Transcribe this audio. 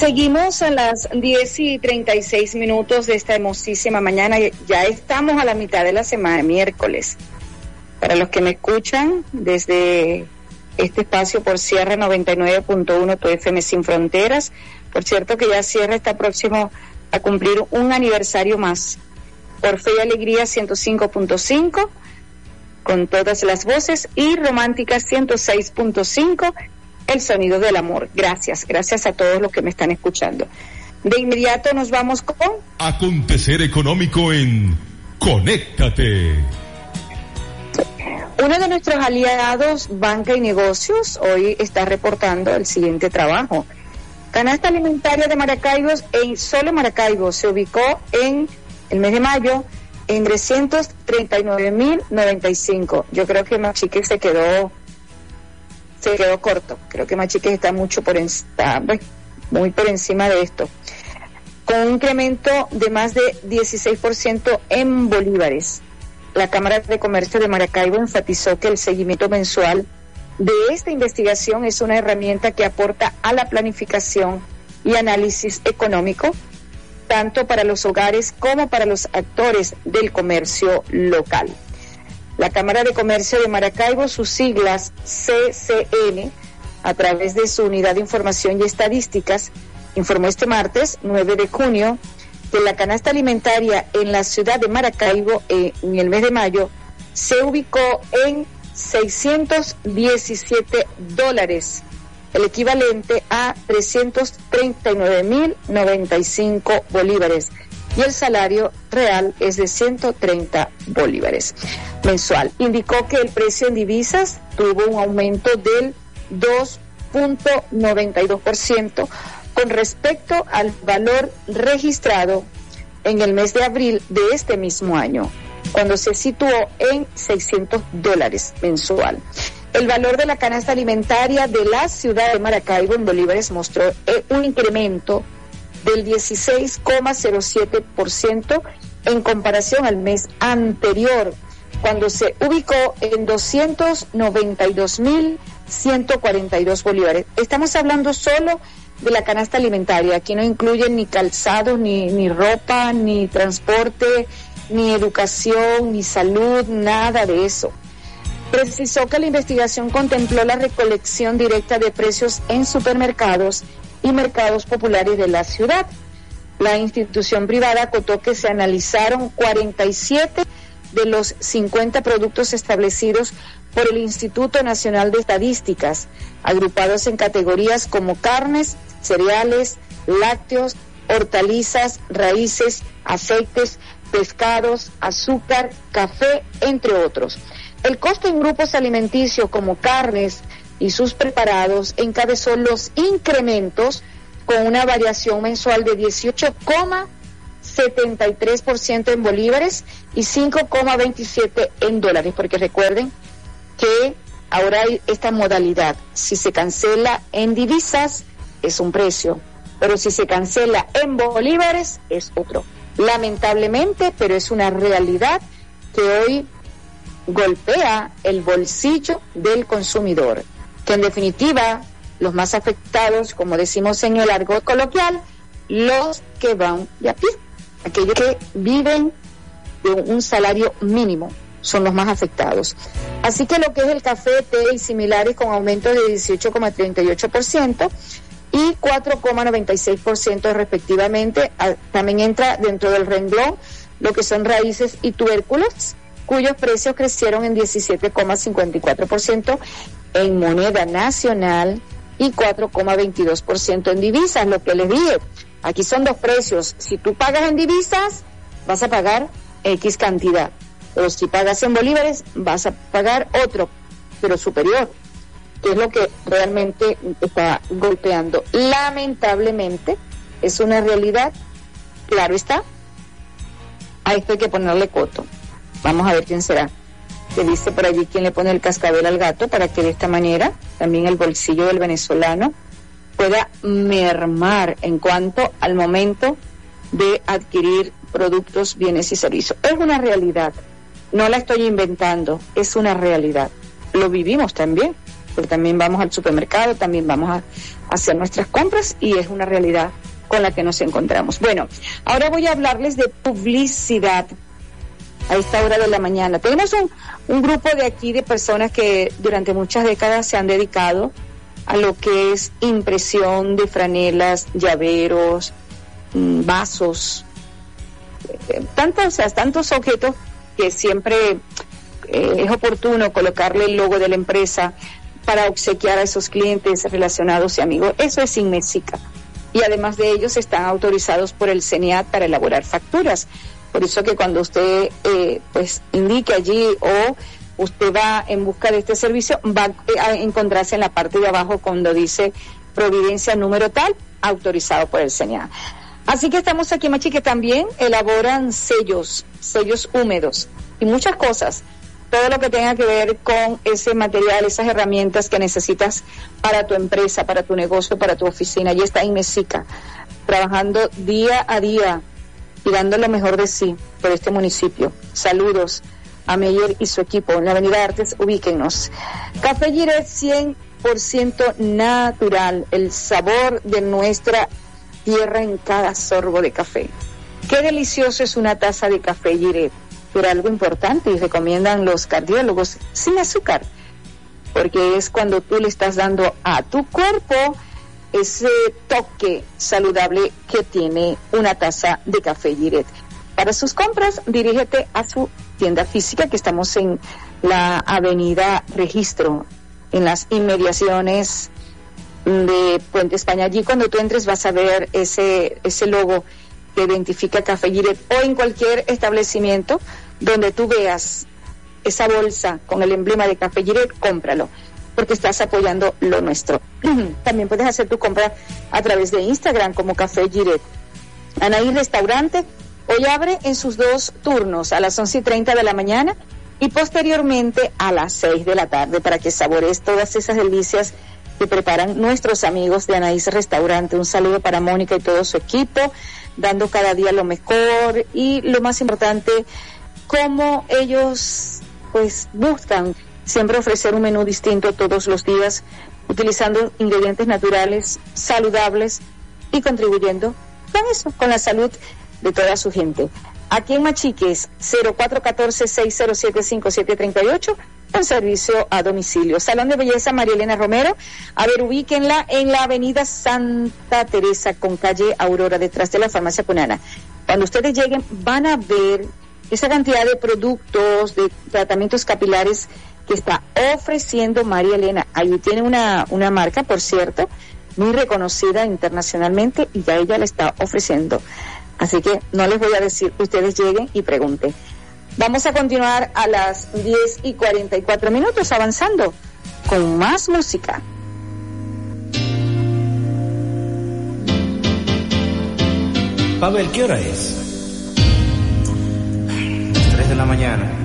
Seguimos a las 10:36 de esta hermosísima mañana. Ya estamos a la mitad de la semana, miércoles. Para los que me escuchan desde este espacio por Sierra 99.1, tu FM Sin Fronteras. Por cierto que ya Sierra está próximo a cumplir un aniversario más. Por Fe y Alegría 105.5, con todas las voces, y Romántica 106.5, el sonido del amor. Gracias a todos los que me están escuchando. De inmediato nos vamos con Acontecer Económico en Conéctate. Uno de nuestros aliados, Banca y Negocios, hoy está reportando el siguiente trabajo. Canasta alimentaria de Maracaibo, solo Maracaibo, se ubicó en el mes de mayo en 339.095. Yo creo que Machiques se quedó corto. Creo que Machiques está muy por encima de esto, con un incremento de más de 16% en bolívares. La Cámara de Comercio de Maracaibo enfatizó que el seguimiento mensual de esta investigación es una herramienta que aporta a la planificación y análisis económico, tanto para los hogares como para los actores del comercio local. La Cámara de Comercio de Maracaibo, sus siglas CCN, a través de su Unidad de Información y Estadísticas, informó este martes, 9 de junio, que la canasta alimentaria en la ciudad de Maracaibo en el mes de mayo se ubicó en $617, el equivalente a 339.095 bolívares, y el salario real es de 130 bolívares mensual. Indicó que el precio en divisas tuvo un aumento del 2.92% con respecto al valor registrado en el mes de abril de este mismo año, cuando se situó en $600 mensual. El valor de la canasta alimentaria de la ciudad de Maracaibo en bolívares mostró un incremento del 16,07% en comparación al mes anterior, cuando se ubicó en 292.142 bolívares. Estamos hablando solo de la canasta alimentaria. Aquí no incluyen ni calzados, ni ropa, ni transporte, ni educación, ni salud, nada de eso. Precisó que la investigación contempló la recolección directa de precios en supermercados y mercados populares de la ciudad. La institución privada acotó que se analizaron 47 de los 50 productos establecidos por el Instituto Nacional de Estadísticas, agrupados en categorías como carnes, cereales, lácteos, hortalizas, raíces, aceites, pescados, azúcar, café, entre otros. El costo en grupos alimenticios como carnes y sus preparados encabezó los incrementos, con una variación mensual de 18,73% en bolívares y 5,27% en dólares, porque recuerden que ahora hay esta modalidad: si se cancela en divisas es un precio, pero si se cancela en bolívares es otro. Lamentablemente, pero es una realidad que hoy golpea el bolsillo del consumidor, que en definitiva los más afectados, como decimos en el argot coloquial, los que van de a pie, aquellos que viven de un salario mínimo, son los más afectados. Así que lo que es el café, té y similares, con aumento de 18,38% y 4,96% respectivamente. También entra dentro del renglón lo que son raíces y tubérculos, cuyos precios crecieron en 17,54% en moneda nacional y 4,22% en divisas. Lo que les dije, aquí son dos precios: si tú pagas en divisas vas a pagar X cantidad, pero si pagas en bolívares vas a pagar otro, pero superior, que es lo que realmente está golpeando. Lamentablemente es una realidad, claro está. A esto hay que ponerle coto. Vamos a ver quién será, que dice por allí quién le pone el cascabel al gato, para que de esta manera también el bolsillo del venezolano pueda mermar en cuanto al momento de adquirir productos, bienes y servicios. Es una realidad, no la estoy inventando, es una realidad. Lo vivimos también porque también vamos al supermercado, también vamos a hacer nuestras compras y es una realidad con la que nos encontramos. Bueno, ahora voy a hablarles de publicidad a esta hora de la mañana. Tenemos un grupo de aquí de personas que durante muchas décadas se han dedicado a lo que es impresión de franelas, llaveros, vasos, tantos objetos que siempre es oportuno colocarle el logo de la empresa para obsequiar a esos clientes relacionados y amigos. Eso es Inmexica. Y además de ellos están autorizados por el CENIAT para elaborar facturas. Por eso que cuando usted pues indique allí o usted va en busca de este servicio, va a encontrarse en la parte de abajo cuando dice Providencia número tal, autorizado por el CENIAT. Así que estamos aquí, Machi, que también elaboran sellos húmedos y muchas cosas. Todo lo que tenga que ver con ese material, esas herramientas que necesitas para tu empresa, para tu negocio, para tu oficina. Allí está Inmexica, trabajando día a día y dando lo mejor de sí por este municipio. Saludos a Meyer y su equipo. En la Avenida Artes, ubíquennos. Café Giret 100% natural, el sabor de nuestra tierra en cada sorbo de café. Qué delicioso es una taza de café Giret, pero algo importante, y recomiendan los cardiólogos, sin azúcar, porque es cuando tú le estás dando a tu cuerpo ese toque saludable que tiene una taza de café Giret. Para sus compras, dirígete a su tienda física, que estamos en la Avenida Registro, en las inmediaciones de Puente España. Allí cuando tú entres vas a ver ese logo que identifica Café Giret, o en cualquier establecimiento donde tú veas esa bolsa con el emblema de Café Giret, cómpralo, porque estás apoyando lo nuestro. También puedes hacer tu compra a través de Instagram como Café Giret. Anaí Restaurante hoy abre en sus 2 turnos, a las 11:30 de la mañana y posteriormente a las 6 de la tarde, para que sabores todas esas delicias que preparan nuestros amigos de Anaís Restaurante. Un saludo para Mónica y todo su equipo, dando cada día lo mejor y lo más importante, cómo ellos pues buscan siempre ofrecer un menú distinto todos los días, utilizando ingredientes naturales, saludables y contribuyendo con eso, con la salud de toda su gente. Aquí en Machiques, 0414-607-5738, con servicio a domicilio. Salón de Belleza María Elena Romero. A ver, ubíquenla en la Avenida Santa Teresa con calle Aurora, detrás de la Farmacia Punana. Cuando ustedes lleguen van a ver esa cantidad de productos, de tratamientos capilares que está ofreciendo María Elena. Allí tiene una marca, por cierto, muy reconocida internacionalmente, y ya ella la está ofreciendo. Así que no les voy a decir, ustedes lleguen y pregunten. Vamos a continuar a las 10:44, avanzando con más música. Pavel, ¿qué hora es? 3 de la mañana.